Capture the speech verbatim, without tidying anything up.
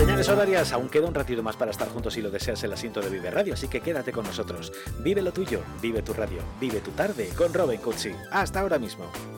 Señales horarias, aún queda un ratito más para estar juntos si lo deseas en el asiento de Vive Radio, así que quédate con nosotros. Vive lo tuyo, vive tu radio, vive tu tarde con Robin Cucci. Hasta ahora mismo.